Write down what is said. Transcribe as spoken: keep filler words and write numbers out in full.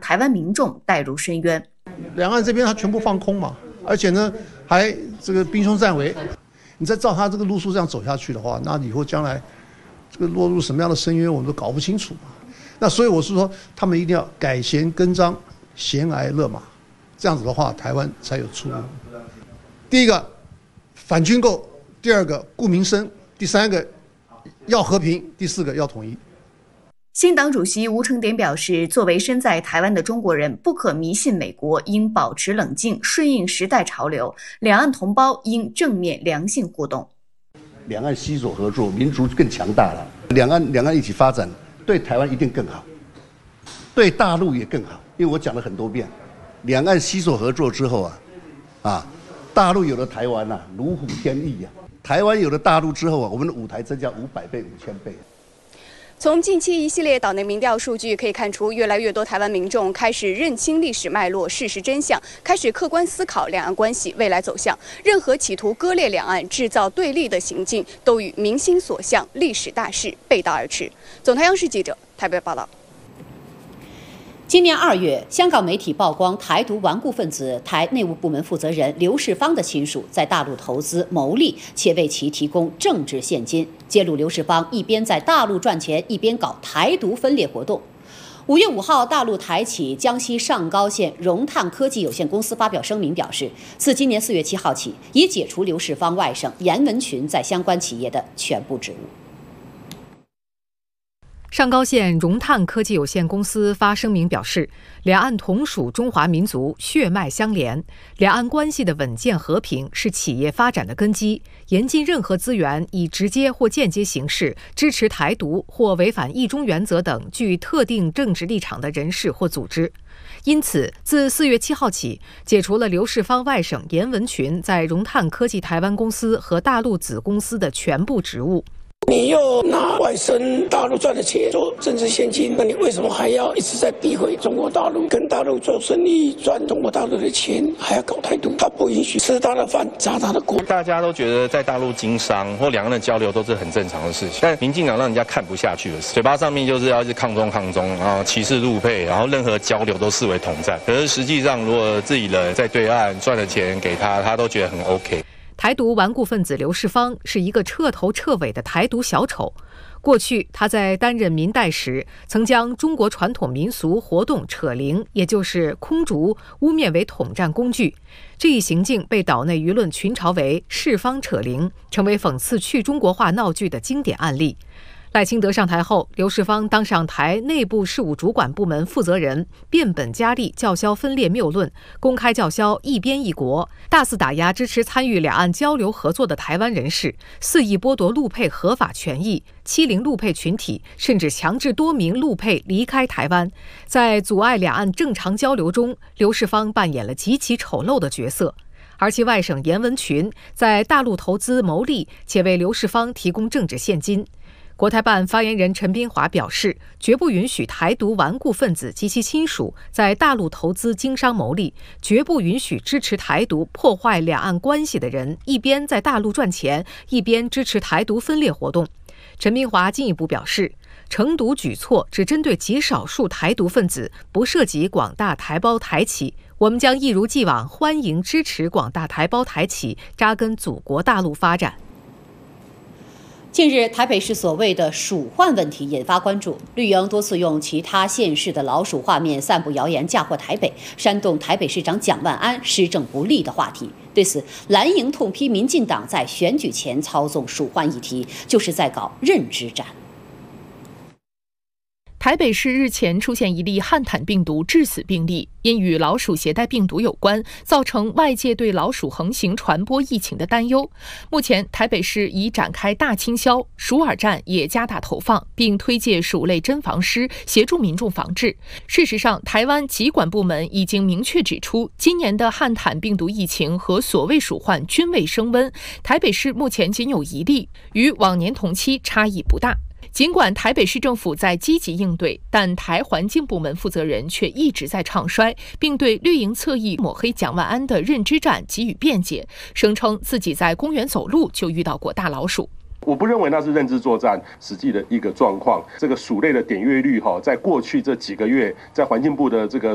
台湾民众带入深渊。 两岸这边它全部放空嘛，而且呢还这个兵凶战危，你再照他这个路数这样走下去的话，那以后将来这个落入什么样的深渊，我们都搞不清楚嘛。那所以我是说，他们一定要改弦更张，悬崖勒马，这样子的话，台湾才有出路。第一个反军购，第二个顾民生，第三个要和平，第四个要统一。 新党主席吴承典表示，作为身在台湾的中国人，不可迷信美国，应保持冷静，顺应时代潮流。两岸同胞应正面良性互动。 两岸携手合作，民族更强大了。两岸两岸一起发展，对台湾一定更好，对大陆也更好。因为我讲了很多遍，两岸携手合作之后啊，啊，大陆有了台湾啊，如虎添翼啊；台湾有了大陆之后啊，我们的舞台增加五百倍、五千倍。 从近期一系列岛内民调数据可以看出，越来越多台湾民众开始认清历史脉络、事实真相，开始客观思考两岸关系未来走向。任何企图割裂两岸、制造对立的行径，都与民心所向、历史大势背道而驰。总台央视记者台北报道。 今年二月，香港媒体曝光台独顽固分子台内务部门负责人刘世芳的亲属在大陆投资牟利，且为其提供政治现金，揭露刘世芳一边在大陆赚钱，一边搞台独分裂活动。五月五号，大陆台企江西上高县融碳科技有限公司发表声明表示，自今年四月七号起，已解除刘世芳外甥严文群在相关企业的全部职务。 上高县融碳科技有限公司发声明表示，两岸同属中华民族，血脉相连，两岸关系的稳健和平是企业发展的根基。严禁任何资源以直接或间接形式支持台独或违反一中原则等具特定政治立场的人士或组织。因此，自四月七号起，解除了刘世芳外甥严文群在融碳科技台湾公司和大陆子公司的全部职务。 你又拿外省大陆赚的钱做政治现金，那你为什么还要一直在诋毁中国大陆，跟大陆做生意，赚中国大陆的钱，还要搞台独？他不允许吃他的饭，砸他的锅。 大家都觉得在大陆经商或两岸的交流都是很正常的事情，但民进党让人家看不下去的事，嘴巴上面就是要是抗中抗中，然后歧视陆配，然后任何交流都视为统战。可是实际上，如果自己人在对岸赚的钱给他，他都觉得很 OK。 台独顽固分子刘世芳是一个彻头彻尾的台独小丑。过去他在担任民代时，曾将中国传统民俗活动扯铃，也就是空竹，污蔑为统战工具。这一行径被岛内舆论群嘲为世方扯铃，成为讽刺去中国化闹剧的经典案例。赖清德上台后，刘世芳当上台内部事务主管部门负责人，变本加厉叫嚣分裂谬论，公开叫嚣一边一国，大肆打压支持参与两岸交流合作的台湾人士，肆意剥夺陆配合法权益，欺凌陆配群体，甚至强制多名陆配离开台湾。在阻碍两岸正常交流中，刘世芳扮演了极其丑陋的角色。而其外甥严文群在大陆投资牟利，且为刘世芳提供政治现金。国台办发言人陈斌华表示，绝不允许台独顽固分子及其亲属在大陆投资经商牟利，绝不允许支持台独破坏两岸关系的人一边在大陆赚钱，一边支持台独分裂活动。陈斌华进一步表示，成独举措只针对极少数台独分子，不涉及广大台胞台企。我们将一如既往欢迎支持广大台胞台企扎根祖国大陆发展。 近日，台北市所谓的鼠患问题引发关注，绿营多次用其他县市的老鼠画面散布谣言，嫁祸台北，煽动台北市长蒋万安施政不力的话题。对此，蓝营痛批民进党在选举前操纵鼠患议题，就是在搞认知战。 台北市日前出现一例汉坦病毒致死病例，因与老鼠携带病毒有关，造成外界对老鼠横行传播疫情的担忧。目前，台北市已展开大清消，鼠耳站也加大投放，并推介鼠类侦防师协助民众防治。事实上，台湾疾管部门已经明确指出，今年的汉坦病毒疫情和所谓鼠患均未升温，台北市目前仅有一例，与往年同期差异不大。尽管台北市政府在积极应对，但台环境部门负责人却一直在唱衰，并对绿营侧翼抹黑蒋万安的认知战给予辩解，声称自己在公园走路就遇到过大老鼠。 我不认为那是认知作战实际的一个状况。这个鼠类的点阅率哈，在过去这几个月，在环境部的这个